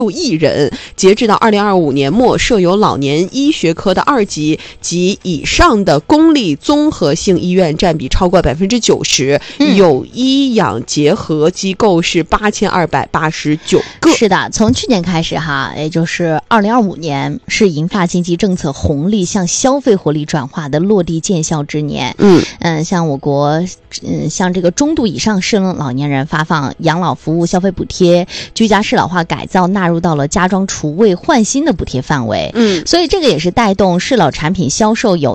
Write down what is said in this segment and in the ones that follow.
亿人，截至到2025年末，设有老年医学科的2级及以上的公立综合性医院占比超过90%，有医养结合机构是8289个。 是的，从去年开始哈，也就是2025年是银发经济政策红利向消费活力转化的落地见效之年。像我国像这个中度以上适龄老年人发放养老服务消费补贴，居家适老化改造纳入到了家装除味换新的补贴范围。所以这个也是带动适老产品销售有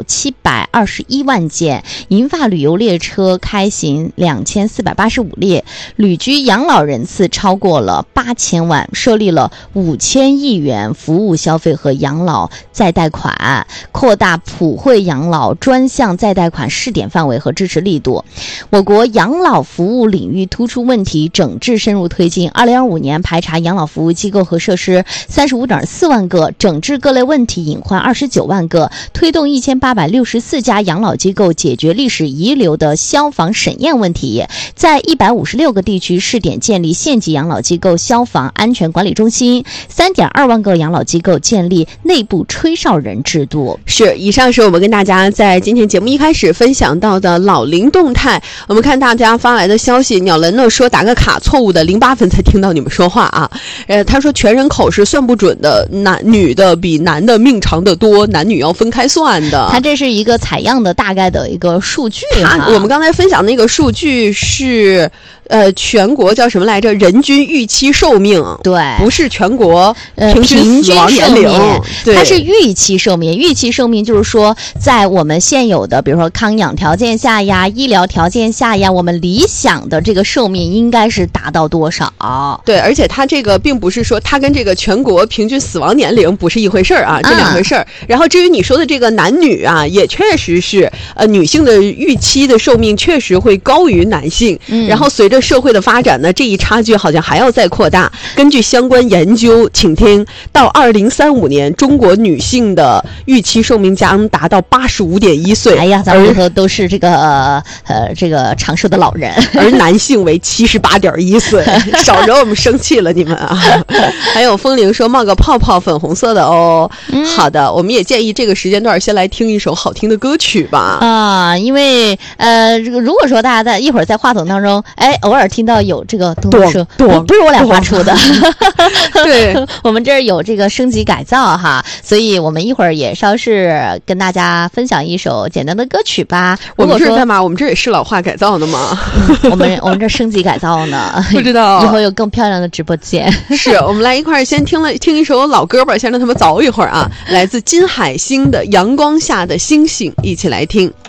721万件，银发旅游列车开行2485列，旅居养老人次超过了8000万，设立了5000亿元服务消费和养老再贷款，扩大普惠养老专项再贷款试点范围和支持力度。我国养老服务领域突出问题整治深入推进，2025年排查养老服务机构和设施35.4万个，整治各类问题隐患29万个，推动1864家养老机构解决历史遗留的消防审验问题，在156个地区试点建立县级养老机构消防安全管理中心，3.2万个养老机构建立内部吹哨人制度。 是，以上是我们跟大家在今天节目一开始分享到的老龄动态。我们看大家发来的消息，鸟人呢说打个卡，错误的08分才听到你们说话啊。他说全人口是算不准的，女的比男的命长得多，男女要分开算的。 他这是一个采样的大概的一个数据我们刚才分享那个数据是全国叫什么来着？人均预期寿命， 对， 不是全国平均死亡年龄， 它是预期寿命。预期寿命就是说，在我们现有的，比如说康养条件下呀、医疗条件下呀，我们理想的这个寿命应该是达到多少？ 对，而且它这个并不是说它跟这个全国平均死亡年龄不是一回事儿啊，这两回事儿。然后至于你说的这个男女啊，也确实是女性的预期的寿命确实会高于男性，然后随着社会的发展呢，这一差距好像还要再扩大。根据相关研究，请听，到2035年，中国女性的预期寿命将达到85.1岁。 哎呀，咱们以后都是这个长寿的老人， 而男性为78.1岁，少惹我们生气了你们啊！还有风铃说冒个泡泡，粉红色的哦。好的，我们也建议这个时间段先来听一首好听的歌曲吧。 因为这个如果说大家在一会儿在话筒当中，偶尔听到有这个咚声，不是我俩发出的，对，我们这儿有这个升级改造哈，所以我们一会儿也稍事跟大家分享一首简单的歌曲吧。 我们这是干嘛？我们这也是老化改造的吗？ 我们这升级改造呢， 不知道， 以后有更漂亮的直播间。 是，我们来一块儿先听一首老歌吧，先让他们早一会儿啊，来自金海星的《阳光下的星星》，一起来听。